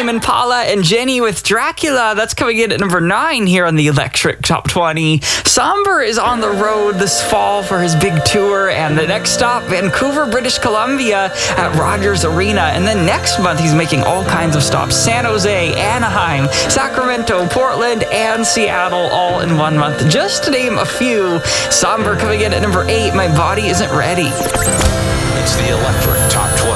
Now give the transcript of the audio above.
Tame Impala and Jenny with Dracula. That's coming in at number 9 here on the Electric Top 20. Somber is on the road this fall for his big tour, and the next stop, Vancouver, British Columbia at Rogers Arena. And then next month, he's making all kinds of stops. San Jose, Anaheim, Sacramento, Portland, and Seattle all in 1 month. Just to name a few. Somber coming in at number 8, My Body Isn't Ready. It's the Electric Top 20.